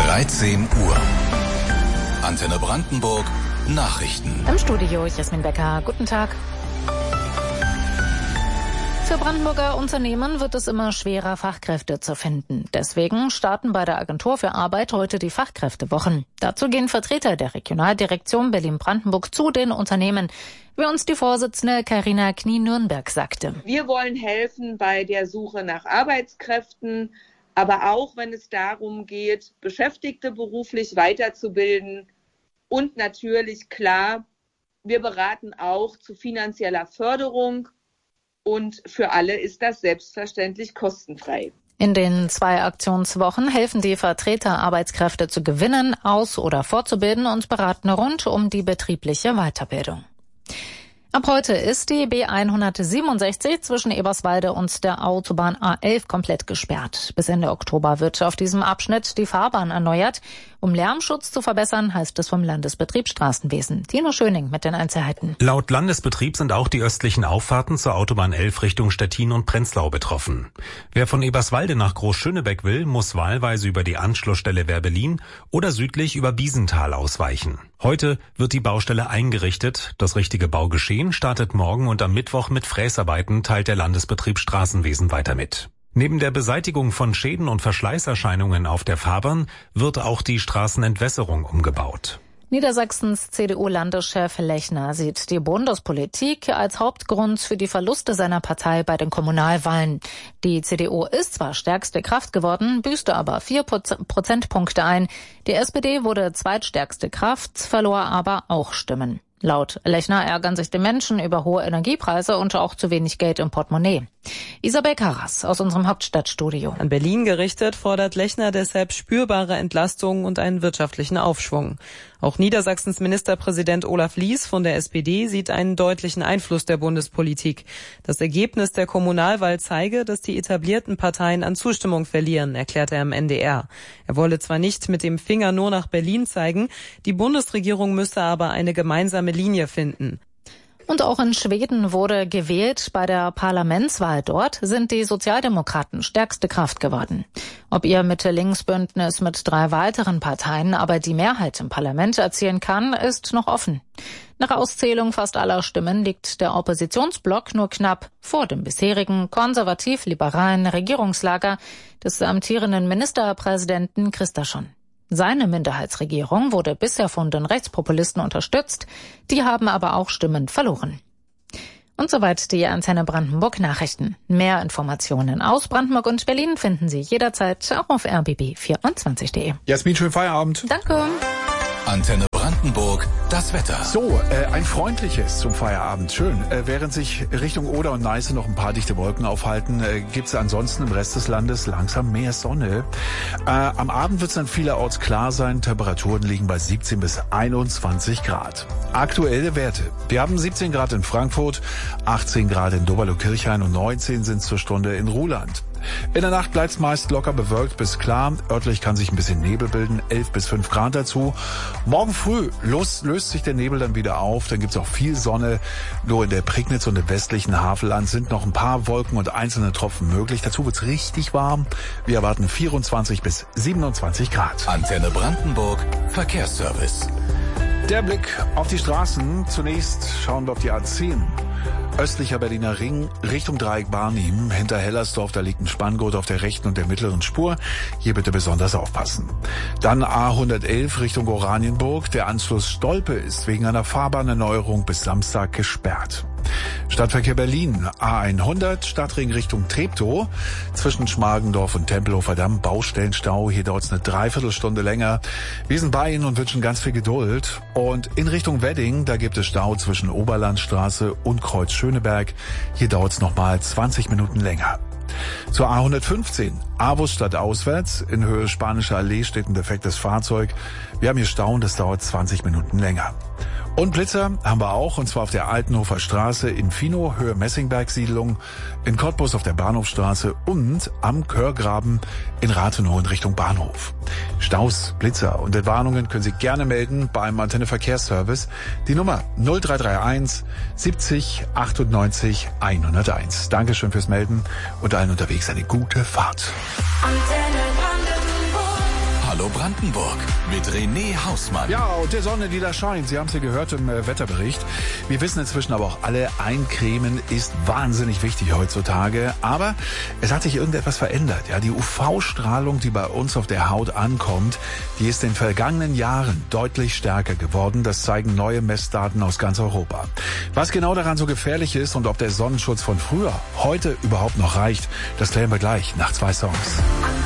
13 Uhr. Antenne Brandenburg Nachrichten. Im Studio Jasmin Becker. Guten Tag. Für Brandenburger Unternehmen wird es immer schwerer, Fachkräfte zu finden. Deswegen starten bei der Agentur für Arbeit heute die Fachkräftewochen. Dazu gehen Vertreter der Regionaldirektion Berlin-Brandenburg zu den Unternehmen, wie uns die Vorsitzende Carina Knie-Nürnberg sagte. Wir wollen helfen bei der Suche nach Arbeitskräften, aber auch wenn es darum geht, Beschäftigte beruflich weiterzubilden. Und natürlich, klar, wir beraten auch zu finanzieller Förderung. Und für alle ist das selbstverständlich kostenfrei. In den 2 Aktionswochen helfen die Vertreter, Arbeitskräfte zu gewinnen, aus- oder fortzubilden und beraten rund um die betriebliche Weiterbildung. Ab heute ist die B167 zwischen Eberswalde und der Autobahn A11 komplett gesperrt. Bis Ende Oktober wird auf diesem Abschnitt die Fahrbahn erneuert. Um Lärmschutz zu verbessern, heißt es vom Landesbetrieb Straßenwesen. Tino Schöning mit den Einzelheiten. Laut Landesbetrieb sind auch die östlichen Auffahrten zur Autobahn 11 Richtung Stettin und Prenzlau betroffen. Wer von Eberswalde nach Großschönebeck will, muss wahlweise über die Anschlussstelle Werbelin oder südlich über Biesenthal ausweichen. Heute wird die Baustelle eingerichtet. Das richtige Baugeschehen startet morgen und am Mittwoch mit Fräsarbeiten, teilt der Landesbetrieb Straßenwesen weiter mit. Neben der Beseitigung von Schäden und Verschleißerscheinungen auf der Fahrbahn wird auch die Straßenentwässerung umgebaut. Niedersachsens CDU-Landeschef Lechner sieht die Bundespolitik als Hauptgrund für die Verluste seiner Partei bei den Kommunalwahlen. Die CDU ist zwar stärkste Kraft geworden, büßte aber 4 Prozentpunkte ein. Die SPD wurde zweitstärkste Kraft, verlor aber auch Stimmen. Laut Lechner ärgern sich die Menschen über hohe Energiepreise und auch zu wenig Geld im Portemonnaie. Isabel Karras aus unserem Hauptstadtstudio. An Berlin gerichtet fordert Lechner deshalb spürbare Entlastungen und einen wirtschaftlichen Aufschwung. Auch Niedersachsens Ministerpräsident Olaf Lies von der SPD sieht einen deutlichen Einfluss der Bundespolitik. Das Ergebnis der Kommunalwahl zeige, dass die etablierten Parteien an Zustimmung verlieren, erklärte er im NDR. Er wolle zwar nicht mit dem Finger nur nach Berlin zeigen, die Bundesregierung müsse aber eine gemeinsame Linie finden. Und auch in Schweden wurde gewählt. Bei der Parlamentswahl dort sind die Sozialdemokraten stärkste Kraft geworden. Ob ihr Mitte-Links-Bündnis mit 3 weiteren Parteien aber die Mehrheit im Parlament erzielen kann, ist noch offen. Nach Auszählung fast aller Stimmen liegt der Oppositionsblock nur knapp vor dem bisherigen konservativ-liberalen Regierungslager des amtierenden Ministerpräsidenten Kristersson. Seine Minderheitsregierung wurde bisher von den Rechtspopulisten unterstützt, die haben aber auch Stimmen verloren. Und soweit die Antenne Brandenburg Nachrichten. Mehr Informationen aus Brandenburg und Berlin finden Sie jederzeit auch auf rbb24.de. Jasmin, schönen Feierabend. Danke. Antenne Brandenburg, das Wetter. So, ein freundliches zum Feierabend. Schön. Während sich Richtung Oder und Neiße noch ein paar dichte Wolken aufhalten, gibt's ansonsten im Rest des Landes langsam mehr Sonne. Am Abend wird's dann vielerorts klar sein. Temperaturen liegen bei 17 bis 21 Grad. Aktuelle Werte. Wir haben 17 Grad in Frankfurt, 18 Grad in Doberlo-Kirchhain und 19 sind zur Stunde in Ruhland. In der Nacht bleibt's meist locker bewölkt bis klar. Örtlich kann sich ein bisschen Nebel bilden, 11 bis 5 Grad dazu. Morgen früh löst sich der Nebel dann wieder auf. Dann gibt's auch viel Sonne. Nur in der Prignitz und im westlichen Havelland sind noch ein paar Wolken und einzelne Tropfen möglich. Dazu wird's richtig warm. Wir erwarten 24 bis 27 Grad. Antenne Brandenburg Verkehrsservice. Der Blick auf die Straßen. Zunächst schauen wir auf die A10. Östlicher Berliner Ring, Richtung Dreieck Barnim, hinter Hellersdorf, da liegt ein Spanngurt auf der rechten und der mittleren Spur. Hier bitte besonders aufpassen. Dann A111 Richtung Oranienburg. Der Anschluss Stolpe ist wegen einer Fahrbahnerneuerung bis Samstag gesperrt. Stadtverkehr Berlin, A100, Stadtring Richtung Treptow. Zwischen Schmargendorf und Tempelhofer Damm, Baustellenstau. Hier dauert es eine Dreiviertelstunde länger. Wir sind bei Ihnen und wünschen ganz viel Geduld. Und in Richtung Wedding, da gibt es Stau zwischen Oberlandstraße und Kreuz Schöneberg. Hier dauert es nochmal 20 Minuten länger. Zur A115, Avus stadtauswärts, in Höhe Spanische Allee steht ein defektes Fahrzeug. Wir haben hier Stau, das dauert 20 Minuten länger. Und Blitzer haben wir auch, und zwar auf der Altenhofer Straße in Fino, Höhe Messingberg-Siedlung, in Cottbus auf der Bahnhofstraße und am Körgraben in Rathenow in Richtung Bahnhof. Staus, Blitzer und Entwarnungen können Sie gerne melden beim Antenne Verkehrsservice. Die Nummer 0331 70 98 101. Dankeschön fürs Melden und allen unterwegs eine gute Fahrt. Hallo Brandenburg. Brandenburg mit René Hausmann. Ja, und der Sonne, die da scheint. Sie haben es ja gehört im Wetterbericht. Wir wissen inzwischen aber auch alle, eincremen ist wahnsinnig wichtig heutzutage. Aber es hat sich irgendetwas verändert. Ja, die UV-Strahlung, die bei uns auf der Haut ankommt, die ist in den vergangenen Jahren deutlich stärker geworden. Das zeigen neue Messdaten aus ganz Europa. Was genau daran so gefährlich ist und ob der Sonnenschutz von früher heute überhaupt noch reicht, das klären wir gleich nach 2 Songs.